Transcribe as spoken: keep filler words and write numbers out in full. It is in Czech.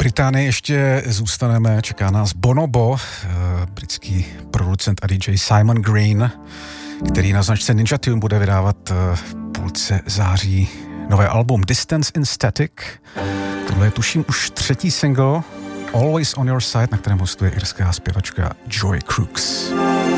Británii ještě zůstaneme, čeká nás Bonobo, britský producent a D J Simon Green, který na značce Ninja Tune bude vydávat v půlce září nové album Distance in Static. Tohle je tuším už třetí single Always on Your Side, na kterém hostuje irská zpěvačka Joy Crooks.